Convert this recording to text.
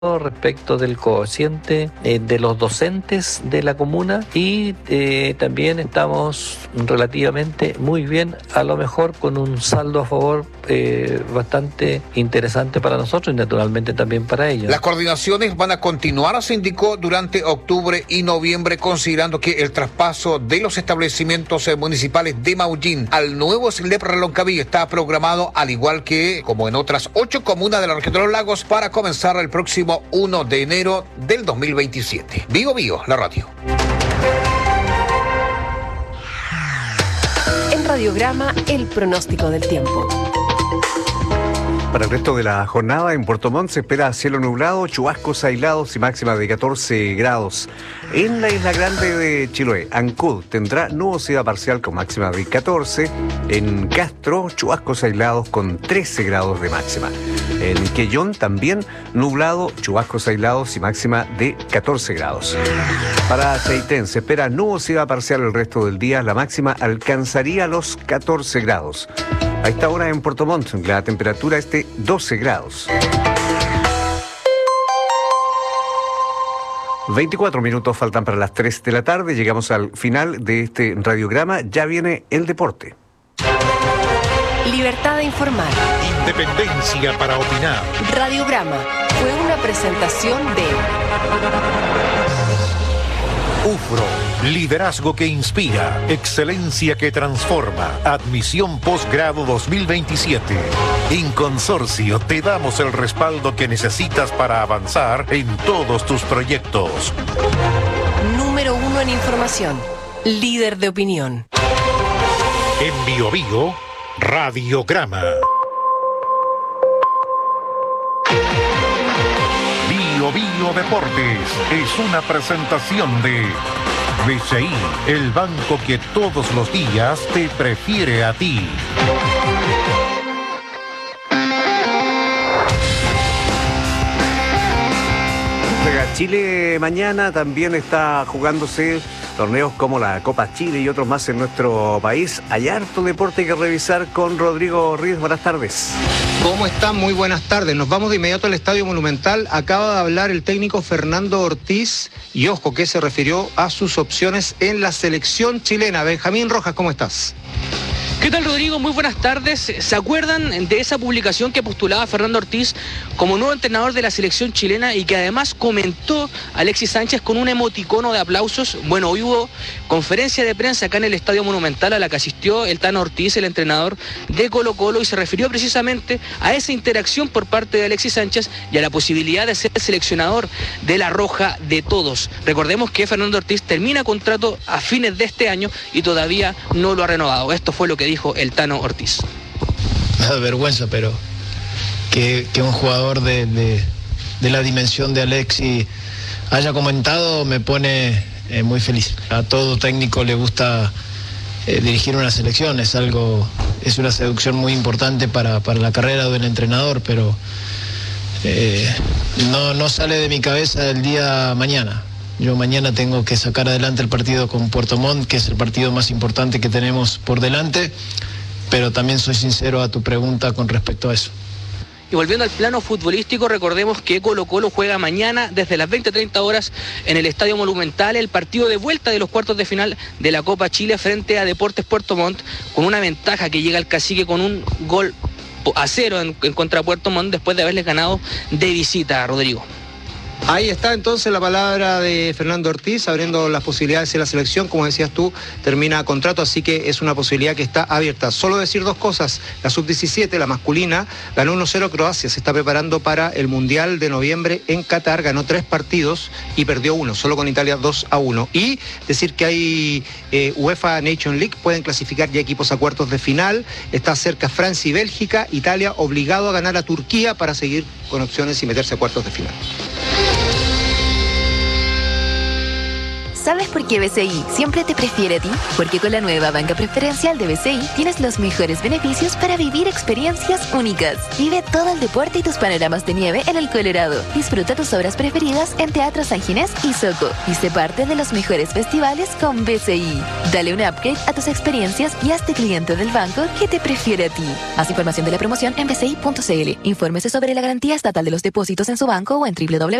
respecto del cociente de los docentes de la comuna y también estamos relativamente muy bien, a lo mejor con un saldo a favor bastante interesante para nosotros y naturalmente también para ellos. Las coordinaciones van a continuar, se indicó, durante octubre y noviembre, considerando que el traspaso de los establecimientos municipales de Maullín al nuevo SLEP Reloncaví está programado, al igual que como en otras 8 comunas de la región de los lagos, para comenzar el próximo 1 de enero del 2027. Bio Bio, la radio. En Radiograma, el pronóstico del tiempo. Para el resto de la jornada en Puerto Montt se espera cielo nublado, chubascos aislados y máxima de 14 grados. En la Isla Grande de Chiloé, Ancud tendrá nubosidad parcial con máxima de 14. En Castro, chubascos aislados con 13 grados de máxima. En Quellón también nublado, chubascos aislados y máxima de 14 grados. Para Chaitén se espera nubosidad parcial el resto del día, la máxima alcanzaría los 14 grados. A esta hora en Puerto Montt, la temperatura es de 12 grados. 24 minutos faltan para las 3 de la tarde. Llegamos al final de este radiograma. Ya viene el deporte. Libertad de informar. Independencia para opinar. Radiograma fue una presentación de UFRO, liderazgo que inspira, excelencia que transforma, admisión posgrado 2027. En Consorcio te damos el respaldo que necesitas para avanzar en todos tus proyectos. Número 1 en información, líder de opinión. En Bio Bio, Radiograma. Bio Bio Deportes es una presentación de BCI, el banco que todos los días te prefiere a ti. Chile mañana también está jugándose torneos como la Copa Chile y otros más en nuestro país. Hay harto deporte que revisar con Rodrigo Ríos. Buenas tardes. ¿Cómo están? Muy buenas tardes. Nos vamos de inmediato al Estadio Monumental. Acaba de hablar el técnico Fernando Ortiz y ojo que se refirió a sus opciones en la selección chilena. Benjamín Rojas, ¿cómo estás? ¿Qué tal, Rodrigo? Muy buenas tardes. ¿Se acuerdan de esa publicación que postulaba Fernando Ortiz como nuevo entrenador de la selección chilena y que además comentó Alexis Sánchez con un emoticono de aplausos? Bueno, hoy hubo conferencia de prensa acá en el Estadio Monumental a la que asistió el Tano Ortiz, el entrenador de Colo-Colo, y se refirió precisamente a esa interacción por parte de Alexis Sánchez y a la posibilidad de ser seleccionador de la Roja de todos. Recordemos que Fernando Ortiz termina contrato a fines de este año y todavía no lo ha renovado. Esto fue lo que dijo el Tano Ortiz. Me da vergüenza, pero que un jugador de la dimensión de Alexis haya comentado me pone muy feliz. A todo técnico le gusta dirigir una selección, es una seducción muy importante para la carrera del entrenador, pero no sale de mi cabeza el día mañana. Yo mañana tengo que sacar adelante el partido con Puerto Montt, que es el partido más importante que tenemos por delante, pero también soy sincero a tu pregunta con respecto a eso. Y volviendo al plano futbolístico, recordemos que Colo-Colo juega mañana desde las 20:30 horas en el Estadio Monumental el partido de vuelta de los cuartos de final de la Copa Chile frente a Deportes Puerto Montt, con una ventaja que llega al Cacique con un gol a 0 en contra de Puerto Montt después de haberles ganado de visita, Rodrigo. Ahí está entonces la palabra de Fernando Ortiz, abriendo las posibilidades de la selección. Como decías tú, termina contrato, así que es una posibilidad que está abierta. Solo decir dos cosas: la sub-17, la masculina, ganó 1-0 Croacia, se está preparando para el Mundial de noviembre en Qatar, ganó 3 partidos y perdió 1, solo con Italia 2-1. Y decir que hay UEFA Nation League, pueden clasificar ya equipos a cuartos de final, está cerca Francia y Bélgica, Italia obligado a ganar a Turquía para seguir con opciones y meterse a cuartos de final. ¿Sabes por qué BCI siempre te prefiere a ti? Porque con la nueva banca preferencial de BCI tienes los mejores beneficios para vivir experiencias únicas. Vive todo el deporte y tus panoramas de nieve en el Colorado. Disfruta tus obras preferidas en Teatro San Ginés y Soco. Y sé parte de los mejores festivales con BCI. Dale un upgrade a tus experiencias y hazte cliente del banco que te prefiere a ti. Más información de la promoción en bci.cl. Infórmese sobre la garantía estatal de los depósitos en su banco o en www